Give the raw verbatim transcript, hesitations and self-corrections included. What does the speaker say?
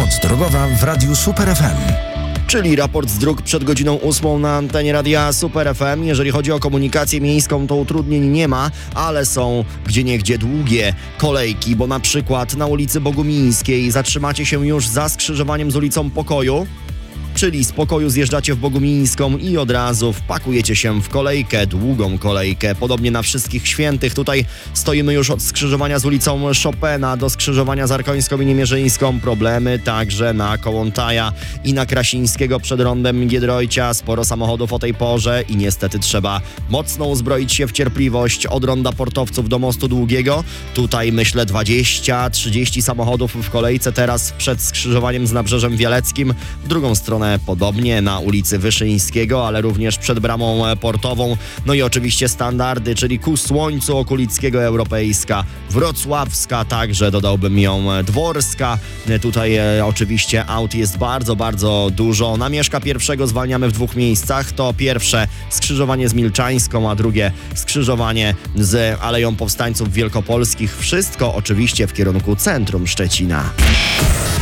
Pomoc drogowa w Radiu Super F M. Czyli raport z dróg przed godziną ósmą na antenie Radia Super F M. Jeżeli chodzi o komunikację miejską, to utrudnień nie ma, ale są gdzieniegdzie długie kolejki, bo na przykład na ulicy Bogumińskiej zatrzymacie się już za skrzyżowaniem z ulicą Pokoju, czyli z Pokoju zjeżdżacie w Bogumińską i od razu wpakujecie się w kolejkę, długą kolejkę. Podobnie na Wszystkich Świętych. Tutaj stoimy już od skrzyżowania z ulicą Chopina do skrzyżowania z Arkońską i Niemierzyńską. Problemy także na Kołątaja i na Krasińskiego przed rondem Giedroycia. Sporo samochodów o tej porze i niestety trzeba mocno uzbroić się w cierpliwość od ronda Portowców do Mostu Długiego. Tutaj myślę dwadzieścia trzydzieści samochodów w kolejce teraz przed skrzyżowaniem z Nabrzeżem Wieleckim. W drugą stronę podobnie na ulicy Wyszyńskiego, ale również przed bramą portową. No i oczywiście standardy, czyli ku Słońcu Okulickiego Europejska, Wrocławska, także dodałbym ją Dworska. Tutaj e, oczywiście aut jest bardzo, bardzo dużo. Na Mieszka pierwszego zwalniamy w dwóch miejscach. To pierwsze skrzyżowanie z Milczańską, a drugie skrzyżowanie z Aleją Powstańców Wielkopolskich. Wszystko oczywiście w kierunku centrum Szczecina.